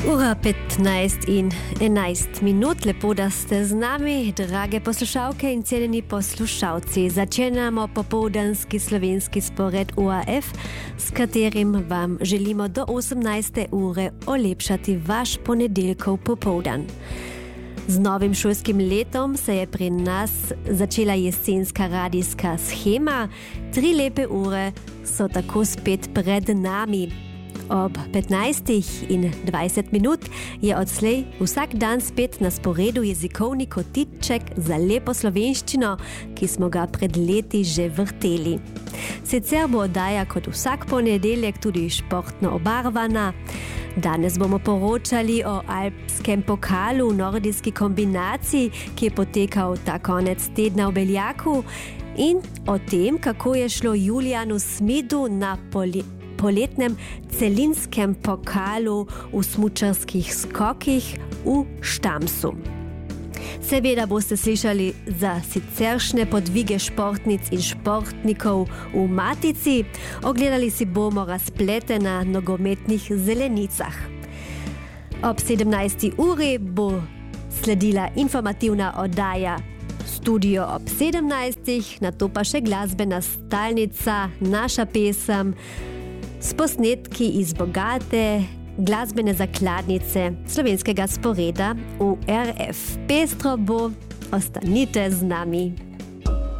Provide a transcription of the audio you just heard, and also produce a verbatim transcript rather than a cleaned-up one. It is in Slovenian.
Ura petnajst in enajst minut. Lepo, da ste z nami, drage poslušalke in cenjeni poslušalci. Začenjamo popoldanski slovenski spored U A F, s katerim vam želimo do osemnajste ure olepšati vaš ponedeljkov popoldan. Z novim šolskim letom se je pri nas začela jesenska radijska shema. Tri lepe ure so tako spet pred nami. Ob petnajstih in dvajset minut je odslej vsak dan spet na sporedu jezikovni kotiček za lepo slovenščino, ki smo ga pred leti že vrteli. Sicer bo oddaja kot vsak ponedeljek tudi športno obarvana. Danes bomo poročali o alpskem pokalu v nordijski kombinaciji, ki je potekal ta konec tedna v Beljaku, in o tem, kako je šlo Julijanu Smidu na poli poletnem celinskem pokalu v smučarskih skokih v Štamsu. Seveda boste slišali za siceršnje podvige športnic in športnikov v Matici, ogledali si bomo razplete na nogometnih zelenicah. Ob sedemnajsti uri bo sledila informativna oddaja Studio ob sedemnajstih, nato pa še glasbena stalnica, naša pesem, s posnetki iz bogate glasbene zakladnice slovenskega sporeda v R F. Pestro bo, ostanite z nami.